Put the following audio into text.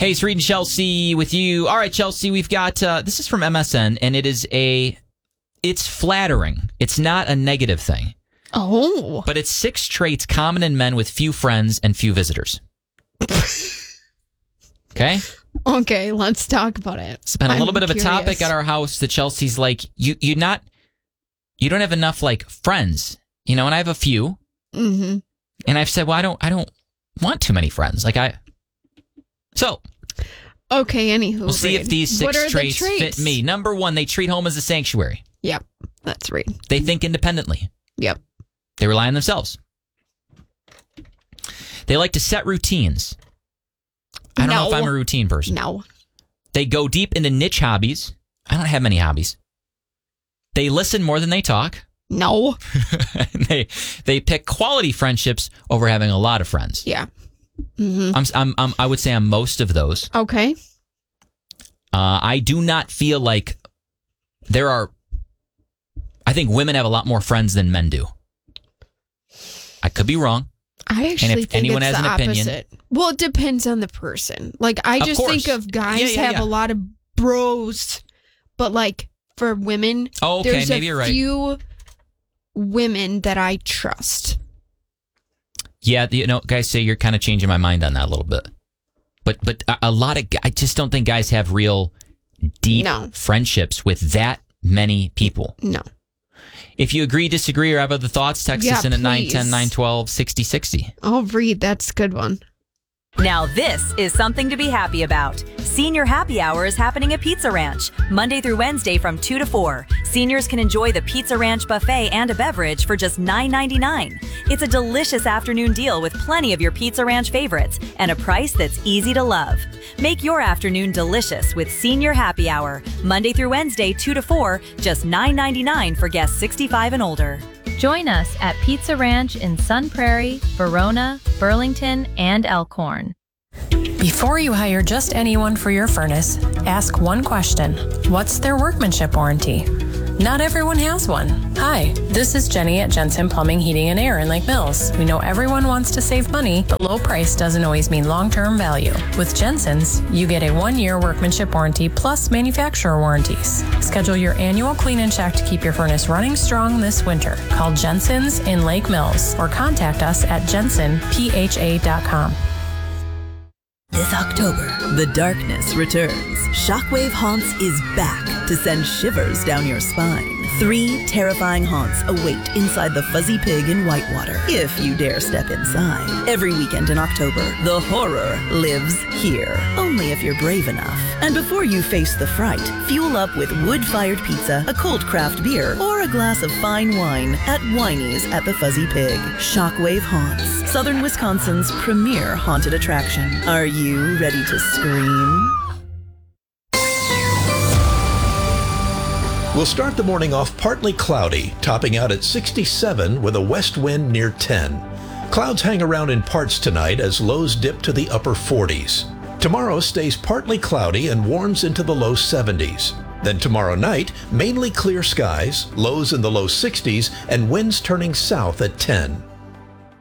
Hey, it's Reed and Chelsea with you. All right, Chelsea, we've got, this is from MSN, and it's flattering. It's not a negative thing. Oh. But it's 6 traits common in men with few friends and few visitors. Okay? Okay, let's talk about it. It's been a little bit of a topic at our house that Chelsea's like, you don't have enough, like, friends, and I have a few. Mm-hmm. And I've said, well, I don't want too many friends. Okay, anywho. We'll see if these 6 traits fit me. Number 1, they treat home as a sanctuary. Yep, that's right. They think independently. Yep. They rely on themselves. They like to set routines. I don't know if I'm a routine person. No. They go deep into niche hobbies. I don't have many hobbies. They listen more than they talk. No. They pick quality friendships over having a lot of friends. Yeah. Mm-hmm. I would say I'm most of those. Okay. I do not feel like I think women have a lot more friends than men do. I could be wrong. I actually think anyone it's has the an opinion, opposite. Well, it depends on the person. Like, I just think of guys have a lot of bros, but like for women, there's maybe you're right. few women that I trust. Yeah, guys say you're kind of changing my mind on that a little bit. But a lot of I just don't think guys have real deep friendships with that many people. No. If you agree, disagree, or have other thoughts, text us in at 910-912-6060. Oh, Reed, that's a good one. Now this is something to be happy about. Senior Happy Hour is happening at Pizza Ranch, Monday through Wednesday from 2 to 4. Seniors can enjoy the Pizza Ranch buffet and a beverage for just $9.99. It's a delicious afternoon deal with plenty of your Pizza Ranch favorites and a price that's easy to love. Make your afternoon delicious with Senior Happy Hour, Monday through Wednesday 2 to 4, just $9.99 for guests 65 and older. Join us at Pizza Ranch in Sun Prairie, Verona, Burlington, and Elkhorn. Before you hire just anyone for your furnace, ask one question. What's their workmanship warranty? Not everyone has one. Hi, this is Jenny at Jensen Plumbing, Heating, and Air in Lake Mills. We know everyone wants to save money, but low price doesn't always mean long-term value. With Jensen's, you get a 1-year workmanship warranty plus manufacturer warranties. Schedule your annual clean and check to keep your furnace running strong this winter. Call Jensen's in Lake Mills or contact us at jensenpha.com. This October, the darkness returns. Shockwave Haunts is back to send shivers down your spine. 3 terrifying haunts await inside the Fuzzy Pig in Whitewater, if you dare step inside. Every weekend in October, the horror lives here, only if you're brave enough. And before you face the fright, fuel up with wood-fired pizza, a cold craft beer, or a glass of fine wine at Winey's at the Fuzzy Pig. Shockwave Haunts, Southern Wisconsin's premier haunted attraction. Are you ready to scream? We'll start the morning off partly cloudy, topping out at 67 with a west wind near 10. Clouds hang around in parts tonight as lows dip to the upper 40s. Tomorrow stays partly cloudy and warms into the low 70s. Then tomorrow night, mainly clear skies, lows in the low 60s, and winds turning south at 10.